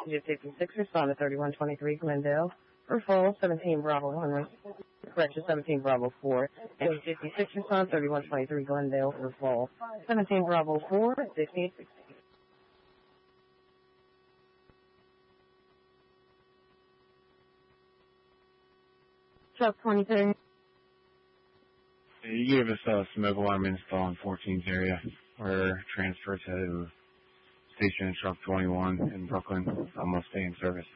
Digit 56, respond to 3123 Glendale. For full, 17 Bravo 1, correction, 17 Bravo 4. And 56, respond 3123 Glendale for full. 17 Bravo 4, 6860. Truck 23. You gave us a smoke alarm install in 14th area. We're transferred to station truck 21 in Brooklyn. Almost stay in service.